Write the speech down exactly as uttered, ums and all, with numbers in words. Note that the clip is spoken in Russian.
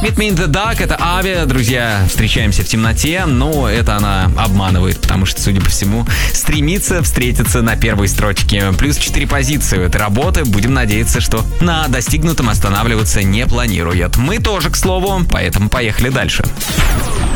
Meet Me in the Dark — это Авиа, друзья, встречаемся в темноте, но это она обманывает, потому что, судя по всему, стремится встретиться на первой строчке. Плюс четыре позиции у этой работы, будем надеяться, что на достигнутом останавливаться не планирует. Мы тоже, к слову, поэтому поехали дальше.